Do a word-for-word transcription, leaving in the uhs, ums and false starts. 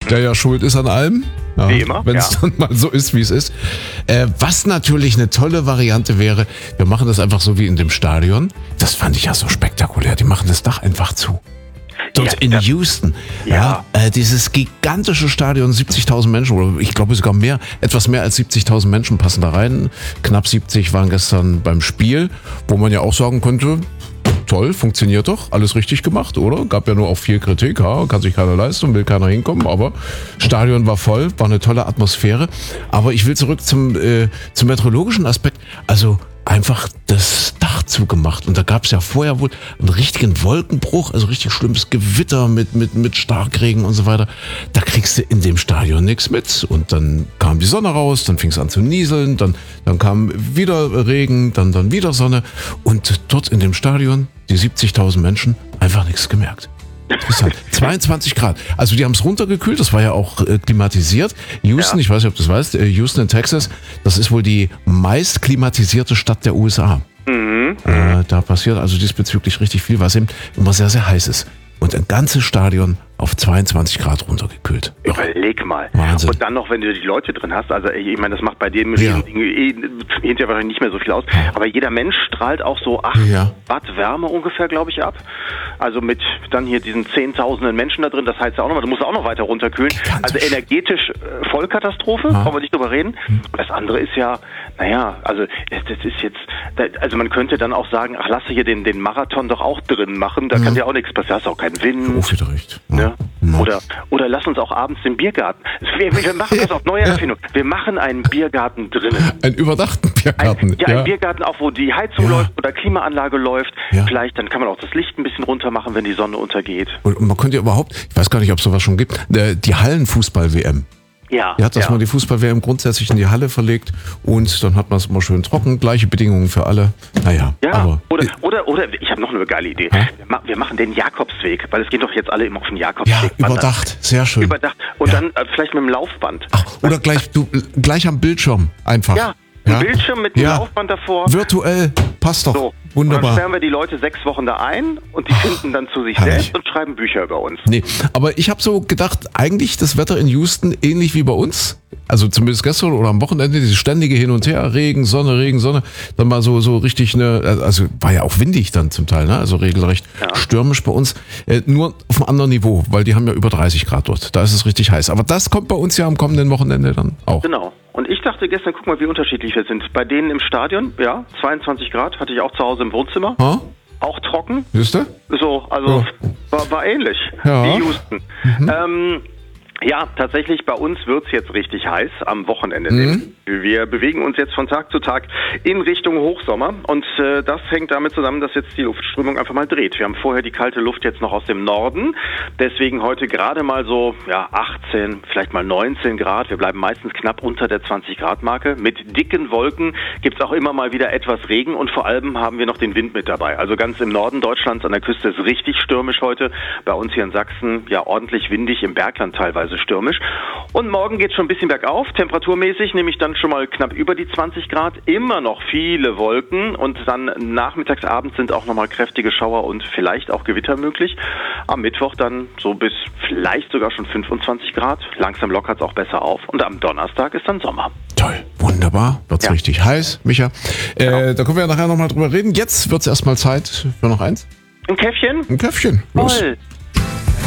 der ja schuld ist an allem. Ja, wie immer. Wenn es ja. dann mal so ist, wie es ist. Äh, was natürlich eine tolle Variante wäre, wir machen das einfach so wie in dem Stadion. Das fand ich ja so spektakulär. Die machen das Dach einfach zu. Dort Ja, in ja. Houston. Ja. Ja, äh, dieses gigantische Stadion, siebzigtausend Menschen, oder ich glaube sogar mehr, etwas mehr als siebzigtausend Menschen passen da rein. Knapp siebzig waren gestern beim Spiel, wo man ja auch sagen könnte, toll, funktioniert doch, alles richtig gemacht, oder? Gab ja nur auch viel Kritik, ja, kann sich keiner leisten, will keiner hinkommen, aber Stadion war voll, war eine tolle Atmosphäre. Aber ich will zurück zum, äh, zum meteorologischen Aspekt, also einfach das Dach zugemacht. Und da gab es ja vorher wohl einen richtigen Wolkenbruch, also richtig schlimmes Gewitter mit, mit, mit Starkregen und so weiter. Da kriegst du in dem Stadion nichts mit. Und dann kam die Sonne raus, dann fing es an zu nieseln, dann, dann kam wieder Regen, dann, dann wieder Sonne. Und dort in dem Stadion, die siebzigtausend Menschen, einfach nichts gemerkt. Interessant. zweiundzwanzig Grad. Also die haben es runtergekühlt, das war ja auch äh, klimatisiert. Houston, ja. Ich weiß nicht, ob du das weißt, äh, Houston in Texas, das ist wohl die meist klimatisierte Stadt der U S A. Mhm. Äh, da passiert also diesbezüglich richtig viel, was eben immer sehr, sehr heiß ist. Und ein ganzes Stadion auf zweiundzwanzig Grad runtergekühlt. Überleg mal. Wahnsinn. Und dann noch, wenn du die Leute drin hast, also ich meine, das macht bei dem Ja. Ding eh hinterher wahrscheinlich nicht mehr so viel aus, aber jeder Mensch strahlt auch so acht Ja. Watt Wärme ungefähr, glaube ich, ab. Also mit dann hier diesen zehntausenden Menschen da drin, das heißt ja auch nochmal, du musst auch noch weiter runterkühlen. Gigantisch. Also energetisch äh, Vollkatastrophe, Ja. brauchen wir nicht drüber reden. Und das andere ist ja, naja, also das, das ist jetzt, also man könnte dann auch sagen, ach, lass hier den, den Marathon doch auch drin machen, da Ja. kann ja auch nichts passieren, da hast auch keinen Wind. Oh, wieder recht. Ja. Ne? Ja. Oder, oder lass uns auch abends den Biergarten. Wir, wir machen das auf neue Erfindung. Wir machen einen Biergarten drinnen. Einen überdachten Biergarten. Ein, ja, ja. ein Biergarten, auch wo die Heizung Ja. läuft oder Klimaanlage läuft. Ja. Vielleicht, dann kann man auch das Licht ein bisschen runter machen, wenn die Sonne untergeht. Und man könnte ja überhaupt, ich weiß gar nicht, ob es sowas schon gibt, äh, die Hallenfußball-W M. Ja, Ja, dass ja. man die Fußball-W M grundsätzlich in die Halle verlegt und dann hat man es immer schön trocken, gleiche Bedingungen für alle. Naja, Ja, aber... oder, oder, oder, ich habe noch eine geile Idee. Hä? Wir, ma- wir machen den Jakobsweg, weil es gehen doch jetzt alle immer auf den Jakobsweg. Ja, wandern. überdacht, sehr schön. Überdacht. Und Ja. dann äh, vielleicht mit dem Laufband. Ach, oder gleich, du, gleich am Bildschirm einfach. Ja, ein Bildschirm mit einem Ja. Laufband davor. Virtuell, passt doch. So. Und dann Wunderbar. sperren wir die Leute sechs Wochen da ein und die finden dann zu sich herrlich. selbst und schreiben Bücher über uns. Nee, aber ich habe so gedacht, eigentlich das Wetter in Houston ähnlich wie bei uns. Also zumindest gestern oder am Wochenende, dieses ständige Hin und Her, Regen, Sonne, Regen, Sonne. Dann war so, so richtig eine, also war ja auch windig dann zum Teil, ne? Also regelrecht Ja. stürmisch bei uns. Äh, nur auf einem anderen Niveau, weil die haben ja über dreißig Grad dort. Da ist es richtig heiß. Aber das kommt bei uns ja am kommenden Wochenende dann auch. Genau. Und ich dachte gestern, guck mal, wie unterschiedlich wir sind. Bei denen im Stadion, ja, zweiundzwanzig Grad, hatte ich auch zu Hause im Wohnzimmer. Ha? Auch trocken. Siehst du? So, also Ja. war, war ähnlich Ja. wie Houston. Ähm, ja, tatsächlich, bei uns wird's jetzt richtig heiß am Wochenende. Mhm. Wir bewegen uns jetzt von Tag zu Tag in Richtung Hochsommer und äh, das hängt damit zusammen, dass jetzt die Luftströmung einfach mal dreht. Wir haben vorher die kalte Luft jetzt noch aus dem Norden, deswegen heute gerade mal so ja achtzehn, vielleicht mal neunzehn Grad. Wir bleiben meistens knapp unter der zwanzig Grad Marke. Mit dicken Wolken gibt's auch immer mal wieder etwas Regen und vor allem haben wir noch den Wind mit dabei. Also ganz im Norden Deutschlands an der Küste ist richtig stürmisch heute. Bei uns hier in Sachsen ja ordentlich windig, im Bergland teilweise stürmisch. Und morgen geht's schon ein bisschen bergauf, temperaturmäßig, nämlich dann schon mal knapp über die zwanzig Grad, immer noch viele Wolken und dann nachmittags, abends sind auch nochmal kräftige Schauer und vielleicht auch Gewitter möglich. Am Mittwoch dann so bis vielleicht sogar schon fünfundzwanzig Grad, langsam lockert's auch besser auf und am Donnerstag ist dann Sommer. Toll, wunderbar. Wird's Ja. richtig heiß, Micha. Äh, Genau. Da können wir ja nachher nochmal drüber reden. Jetzt wird's erstmal Zeit für noch eins. Ein Käffchen? Ein Köpfchen. Los. Toll.